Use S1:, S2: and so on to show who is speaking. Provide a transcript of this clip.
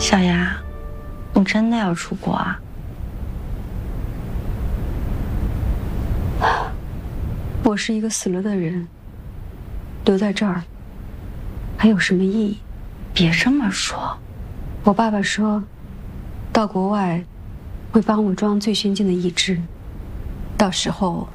S1: 小牙，你真的要出国啊？
S2: 我是一个死了的人，留在这儿还有什么意义？
S1: 别这么说。
S2: 我爸爸说，到国外会帮我装最先进的义肢，到时候